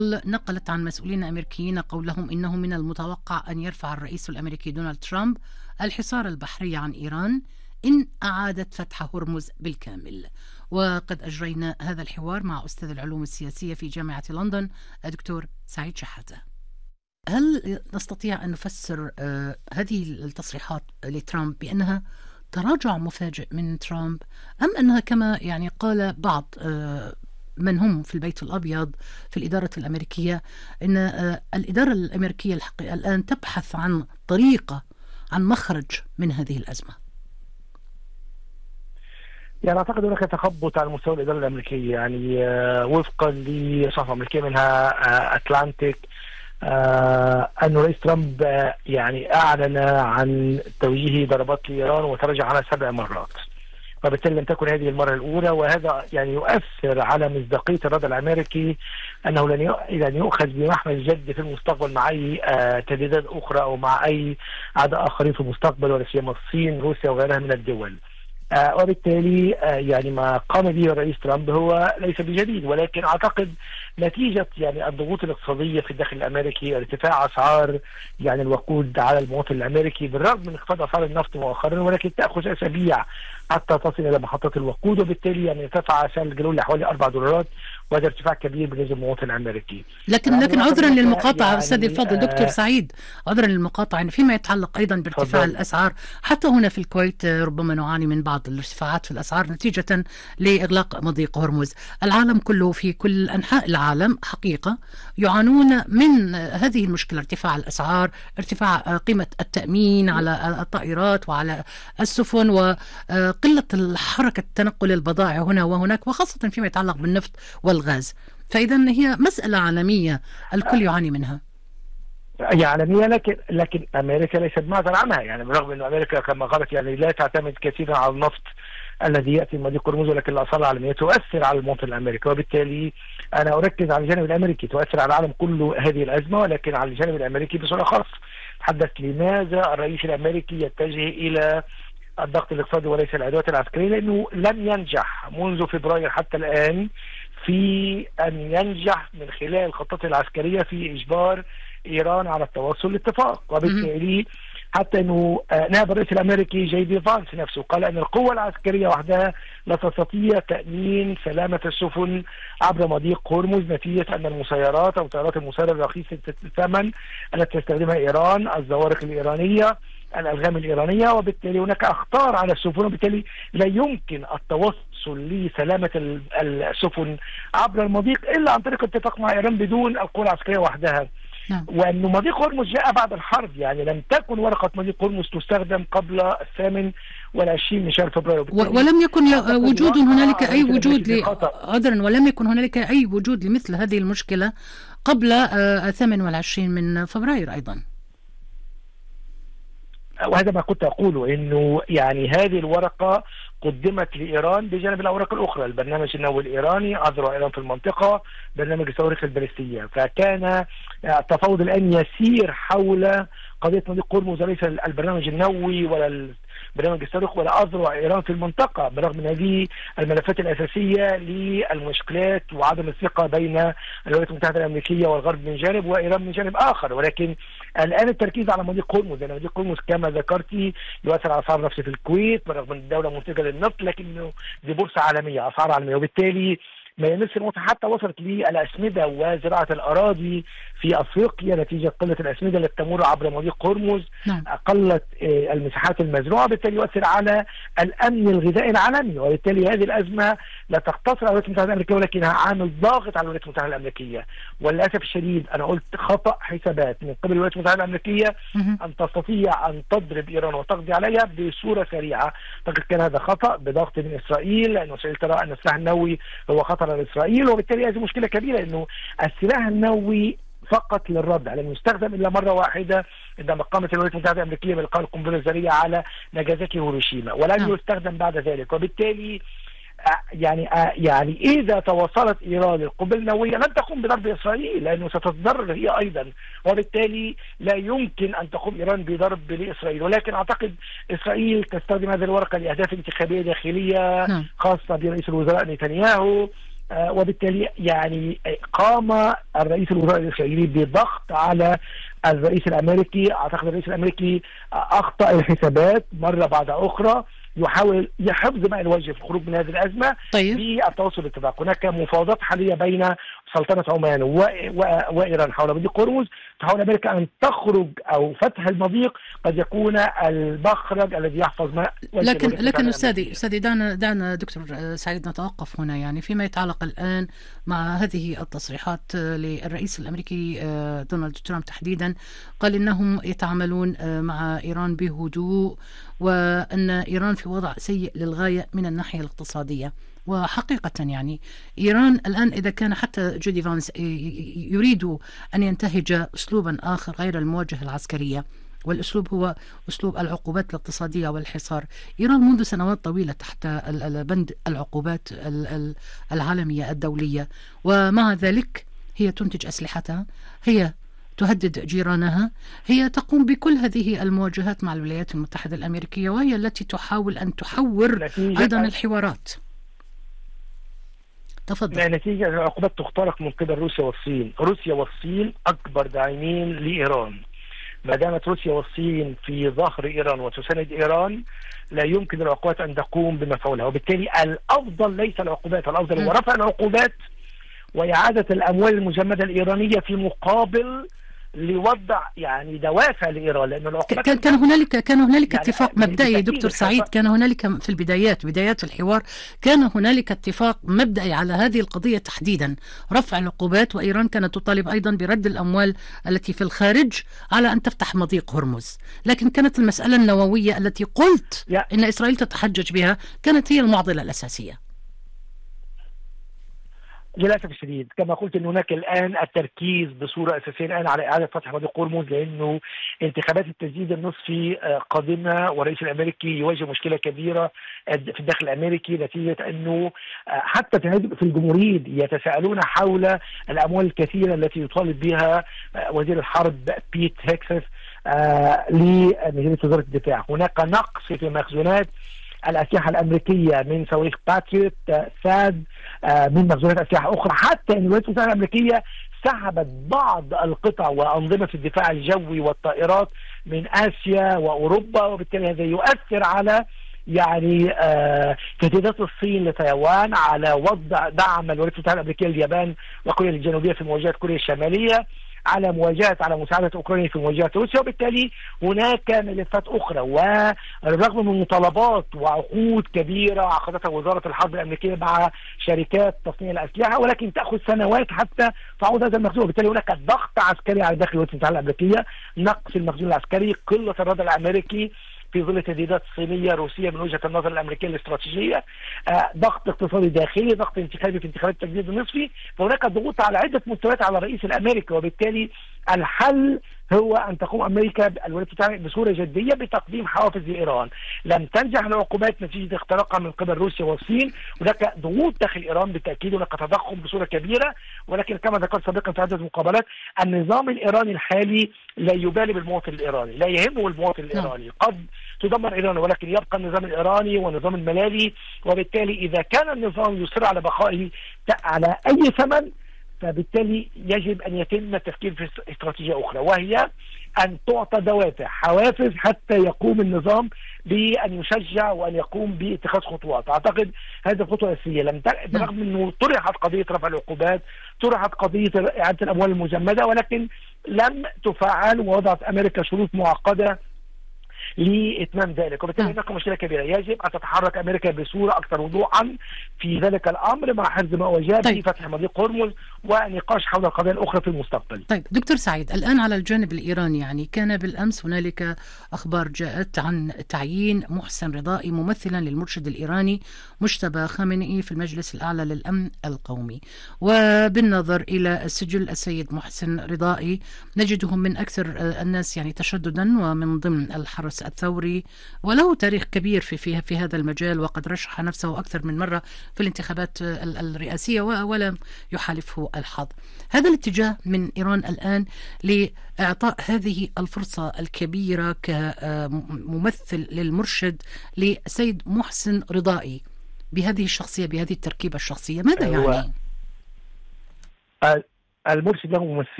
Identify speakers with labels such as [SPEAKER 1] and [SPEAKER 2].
[SPEAKER 1] نقلت عن مسؤولين أمريكيين قولهم إنه من المتوقع أن يرفع الرئيس الأمريكي دونالد ترامب الحصار البحري عن إيران إن أعادت فتح هرمز بالكامل. وقد أجرينا هذا الحوار مع أستاذ العلوم السياسية في جامعة لندن الدكتور سعيد شحاتة. هل نستطيع أن نفسر هذه التصريحات لترامب بأنها تراجع مفاجئ من ترامب، أم أنها كما قال بعض من هم في البيت الأبيض في الإدارة الأمريكية أن الإدارة الأمريكية الآن تبحث عن طريقة، عن مخرج من هذه الأزمة؟
[SPEAKER 2] أعتقد هناك تخبط على مستوى الإدارة الأمريكية، وفقا لصحف أمريكية منها أتلانتيك، أن رئيس ترامب أعلن عن توجيه ضربات لإيران وتراجع عنها 7 مرات، وبالتالي لم تكن هذه المرة الأولى، وهذا يؤثر على مصداقية الرد الأمريكي أنه لن يؤخذ بمحمل الجد في المستقبل مع أي تهديدات أخرى أو مع أي أعداء آخرين في المستقبل، ولا سيما الصين، روسيا وغيرها من الدول. وبالتالي ما قام به الرئيس ترامب هو ليس بجديد، ولكن أعتقد نتيجة الضغوط الاقتصادية في الداخل الأمريكي، ارتفاع أسعار الوقود على المواطن الأمريكي بالرغم من انخفاض أسعار النفط مؤخرا، ولكن تأخذ أسابيع حتى تصل إلى محطة الوقود، وبالتالي ارتفع سعر الجلول لحوالي $4، وهذا ارتفاع كبير بالنسبة للمواطن الأمريكي.
[SPEAKER 1] لكن عذرا للمقاطعة أستاذ الفاضل دكتور سعيد، عذرا للمقاطعة، فيما يتعلق أيضا بارتفاع الأسعار، حتى هنا في الكويت ربما نعاني من بعض الارتفاعات في الأسعار نتيجة لإغلاق مضيق هرمز. العالم كله في كل أنحاء العالم حقيقة يعانون من هذه المشكلة، ارتفاع الأسعار، ارتفاع قيمة التأمين على الطائرات وعلى السفن، وقلة حركة تنقل البضائع هنا وهناك، وخاصة فيما يتعلق بالنفط والغاز. فإذا هي مسألة عالمية الكل يعاني منها.
[SPEAKER 2] عالمية، لكن أمريكا ليست معزل عنها، برغم أن أمريكا كما قالت لا تعتمد كثيرا على النفط الذي يأتي من مضيق هرمز، ولكن الأسعار العالمية تؤثر على المواطن الأمريكي، وبالتالي أنا أركز على الجانب الأمريكي. تؤثر على العالم كله هذه الأزمة، ولكن على الجانب الأمريكي بصورة خاصة. تحدث لماذا الرئيس الأمريكي يتجه إلى الضغط الاقتصادي وليس الأدوات العسكرية، لأنه لم ينجح منذ فبراير حتى الآن في أن ينجح من خلال الخطط العسكرية في إجبار إيران على التوصل لاتفاق. وبالتالي حتى أنه نائب الرئيس الأمريكي جي دي فانس نفسه قال أن القوة العسكرية وحدها لا تستطيع تأمين سلامة السفن عبر مضيق هرمز، نتيجة أن المسيرات أو طائرات المسيرة الرخيصة الثمن التي تستخدمها إيران، الزوارق الإيرانية، الألغام الإيرانية، وبالتالي هناك أخطار على السفن، وبالتالي لا يمكن التوصل لسلامة السفن عبر المضيق إلا عن طريق اتفاق مع إيران بدون القوة العسكرية وحدها. وأن مضيق هرمز جاء بعد الحرب، لم تكن ورقة مضيق هرمز تستخدم قبل 28 من شهر فبراير،
[SPEAKER 1] ولم يكن وجود هنالك أي وجود عذرا، ولم يكن هنالك أي وجود لمثل هذه المشكلة قبل 28 من فبراير أيضا.
[SPEAKER 2] وهذا ما كنت أقوله، أنه هذه الورقة قدمت لإيران بجانب الأوراق الأخرى، البرنامج النووي الإيراني، أذرع إيران في المنطقة، برنامج الصواريخ البالستية. فكان التفاوض الآن يسير حول قضية مضيق هرمز، وليس البرنامج النووي ولا برنامج الصاروخ ولا أذرع إيران في المنطقة، برغم من هذه الملفات الأساسية للمشكلات وعدم الثقة بين الولايات المتحدة الأمريكية والغرب من جانب وإيران من جانب آخر. ولكن الآن التركيز على مضيق هرمز، لأن مضيق هرمز كما ذكرتي يؤثر على أسعار النفط في الكويت، برغم من الدولة منتجة للنفط، لكنه دي بورصة عالمية، أسعار عالمية، وبالتالي ما يمس المواطن. حتى وصلت للأسمدة وزراعة الأراضي في أفريقيا نتيجة قلة الأسمدة التي تمر عبر مضيق هرمز، قلت المساحات المزروعة، بالتالي يؤثر على الأمن الغذائي العالمي. وبالتالي هذه الأزمة لا تقتصر على الولايات المتحدة الأمريكية، ولكنها عامل ضاغط على الولايات المتحدة الأمريكية. وللأسف الشديد أنا قلت خطأ حسابات من قبل الولايات المتحدة الأمريكية أن تستطيع أن تضرب إيران وتقضي عليها بصورة سريعة. فقد كان هذا خطأ بضغط من إسرائيل، لأن إسرائيل ترى أن السلاح النووي هو خطر على إسرائيل، وبالتالي هذه مشكلة كبيرة، أنه السلاح النووي فقط للرد لم يستخدم إلا مرة واحدة عندما قامت الولايات المتحدة الأمريكية بإلقاء القنبلة الذرية على ناجازاكي وهيروشيما، ولن يستخدم بعد ذلك. وبالتالي إذا توصلت إيران للقنبلة النووية لن تقوم بضرب إسرائيل، لأنه ستتضرر هي أيضا، وبالتالي لا يمكن أن تقوم إيران بضرب لإسرائيل. ولكن أعتقد إسرائيل تستخدم هذه الورقة لأهداف انتخابية داخلية خاصة برئيس الوزراء نتنياهو، وبالتالي يعني قام الرئيس الوزراء الإسرائيلي بضغط على الرئيس الأمريكي. أعتقد الرئيس الأمريكي أخطأ الحسابات مرة بعد أخرى، يحاول حفظ ماء الوجه في الخروج من هذه الأزمة.
[SPEAKER 1] طيب.
[SPEAKER 2] بالتوصل لاتفاق. هناك مفاوضات حالية بين سلطنة عمان وإيران حول مضيق هرمز. تحاول أمريكا أن تخرج أو فتح المضيق قد يكون المخرج الذي يحفظ ماء.
[SPEAKER 1] لكن أستاذي دعنا دكتور سعيد نتوقف هنا، يعني فيما يتعلق الآن مع هذه التصريحات للرئيس الأمريكي دونالد ترامب تحديدا. قال إنهم يتعاملون مع إيران بهدوء، وأن إيران في وضع سيء للغاية من الناحية الاقتصادية. وحقيقة يعني إيران الآن إذا كان حتى جودي فانس يريد أن ينتهج أسلوبا آخر غير الموجه العسكرية، والأسلوب هو أسلوب العقوبات الاقتصادية والحصار. إيران منذ سنوات طويلة تحت بند العقوبات العالمية الدولية، ومع ذلك هي تنتج أسلحتها، هي تهدد جيرانها، هي تقوم بكل هذه المواجهات مع الولايات المتحدة الأمريكية، وهي التي تحاول أن تحور أيضا الحوارات. تفضل.
[SPEAKER 2] نتيجة العقوبات تخترق من قبل روسيا والصين. روسيا والصين أكبر داعمين لإيران. ما دامت روسيا والصين في ظهر إيران وتساند إيران، لا يمكن العقوبات أن تقوم بمفعولها. وبالتالي الأفضل ليس العقوبات، الأفضل هو رفع العقوبات وإعادة الأموال المجمدة الإيرانية في مقابل لوضع يعني دوافع لإيران، لأن العقوبات
[SPEAKER 1] كان هنالك يعني اتفاق مبدئي دكتور سعيد. كان هنالك في بدايات الحوار كان هنالك اتفاق مبدئي على هذه القضية تحديدا، رفع العقوبات، وإيران كانت تطالب أيضا برد الأموال التي في الخارج على أن تفتح مضيق هرمز. لكن كانت المسألة النووية التي قلت إن إسرائيل تتحجج بها كانت هي المعضلة الأساسية.
[SPEAKER 2] للاسف الشديد كما قلت ان هناك الان التركيز بصوره اساسيه الان على اعاده فتح مضيق هرمز، لانه انتخابات التجديد النصفي قادمه، والرئيس الامريكي يواجه مشكله كبيره في الداخل الامريكي نتيجه انه حتى في الجمهوريين يتساءلون حول الاموال الكثيره التي يطالب بها وزير الحرب بيت هيكسس لمجلس وزاره الدفاع. هناك نقص في مخزونات الأسلحة الأمريكية من صواريخ باتريوت ثاد، من مخزونات أسلحة أخرى، حتى أن الولايات المتحدة الأمريكية سحبت بعض القطع وأنظمة الدفاع الجوي والطائرات من آسيا وأوروبا، وبالتالي هذا يؤثر على يعني تهديدات الصين لتايوان، على وضع دعم الولايات المتحدة الأمريكية لليابان وكوريا الجنوبية في مواجهة كوريا الشمالية، على مساعدة أوكرانيا في مواجهة روسيا. وبالتالي هناك ملفات أخرى، والرغم من مطالبات وعقود كبيرة عقدتها وزارة الحرب الأمريكية مع شركات تصنيع الأسلحة، ولكن تأخذ سنوات حتى تعود هذا المخزون. وبالتالي هناك ضغط عسكري على داخل الولايات المتحدة الأمريكية، نقص المخزون العسكري، قلة الردع الأمريكي في ظل تهديدات صينية روسية من وجهة النظر الأمريكية الاستراتيجية، ضغط اقتصادي داخلي، ضغط انتخابي في انتخابات التجديد النصفي. فهناك ضغوط على عدة مستويات على الرئيس الأمريكي، وبالتالي الحل هو أن تقوم أمريكا الولايات المتحدة بصورة جدية بتقديم حوافز لإيران. لم تنجح العقوبات نتيجة اختراقها من قبل روسيا والصين، هناك ضغوط داخل إيران بالتأكيد، هناك تضخم بصورة كبيرة. ولكن كما ذكرت سابقا في عدة مقابلات، النظام الإيراني الحالي لا يبالي بالمواطن الإيراني، لا يهمه المواطن الإيراني. قد تدمر إيران ولكن يبقى النظام الإيراني والنظام المالي. وبالتالي إذا كان النظام يصر على بقائه على أي ثمن، فبالتالي يجب أن يتم التفكير في استراتيجية أخرى، وهي أن تعطى دوافع حوافز حتى يقوم النظام بأن يشجع وأن يقوم باتخاذ خطوات. أعتقد هذه الخطوة الأساسية. برغم أنه طرحت قضية رفع العقوبات، طرحت قضية إعادة الأموال المجمدة، ولكن لم تفعل، ووضعت أمريكا شروط معقدة لإتمام ذلك. وبالتالي هناك مشكلة كبيرة، يجب أن تتحرك أمريكا بصورة أكثر وضوحا في ذلك الأمر مع حفظ ما وجاب في فتح مضيق هرمز ونقاش حول القضايا الأخرى في المستقبل.
[SPEAKER 1] طيب دكتور سعيد، الآن على الجانب الإيراني، يعني كان بالأمس هنالك أخبار جاءت عن تعيين محسن رضائي ممثلا للمرشد الإيراني مجتبى خامنئي في المجلس الأعلى للأمن القومي. وبالنظر إلى السجل السيد محسن رضائي نجدهم من أكثر الناس يعني تشددا ومن ضمن الحرس الثوري، وله تاريخ كبير في هذا المجال، وقد رشح نفسه أكثر من مرة في الانتخابات الرئاسية ولم يحالفه الحظ. هذا الاتجاه من إيران الآن لإعطاء هذه الفرصة الكبيرة كممثل للمرشد لسيد محسن رضائي بهذه الشخصية، بهذه التركيبة الشخصية، ماذا يعني؟
[SPEAKER 2] المرشد له ممثلين